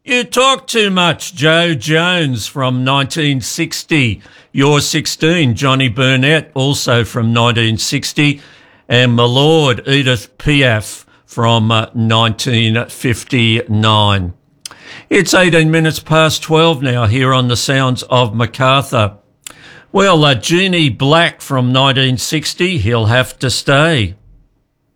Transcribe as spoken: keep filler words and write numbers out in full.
You Talk Too Much, Joe Jones from nineteen sixty. You're sixteen, Johnny Burnett, also from nineteen sixty. And My Lord, Edith Piaf from uh, nineteen fifty-nine. It's eighteen minutes past twelve now here on the Sounds of Macarthur. Well, uh, Jeannie Black from nineteen sixty, He'll Have to Stay.